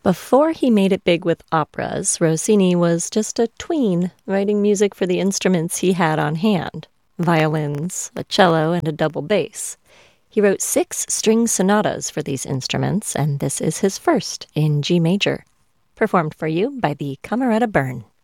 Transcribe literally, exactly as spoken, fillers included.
Before he made it big with operas, Rossini was just a tween, writing music for the instruments he had on hand: violins, a cello, and a double bass. He wrote six string sonatas for these instruments, and this is his first in G major, performed for you by the Camerata Bern.